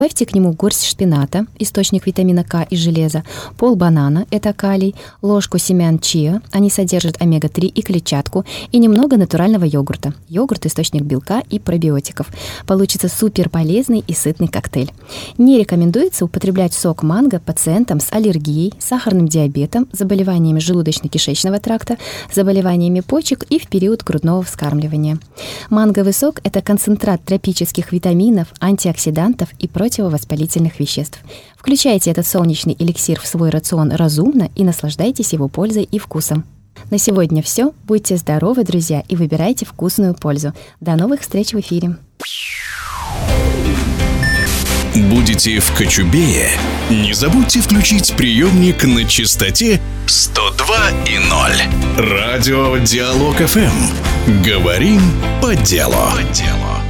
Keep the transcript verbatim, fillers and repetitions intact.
Добавьте к нему горсть шпината, источник витамина К и железа, пол банана, это калий, ложку семян чиа, они содержат омега три и клетчатку, и немного натурального йогурта. Йогурт – источник белка и пробиотиков. Получится супер полезный и сытный коктейль. Не рекомендуется употреблять сок манго пациентам с аллергией, сахарным диабетом, заболеваниями желудочно-кишечного тракта, заболеваниями почек и в период грудного вскармливания. Манговый сок – это концентрат тропических витаминов, антиоксидантов и противовоспалительных веществ. Включайте этот солнечный эликсир в свой рацион разумно и наслаждайтесь его пользой и вкусом. На сегодня все. Будьте здоровы, друзья, и выбирайте вкусную пользу. До новых встреч в эфире. Будете в Кочубее? Не забудьте включить приемник на частоте сто два и ноль. Радио Диалог эф эм. Говорим по делу. По делу.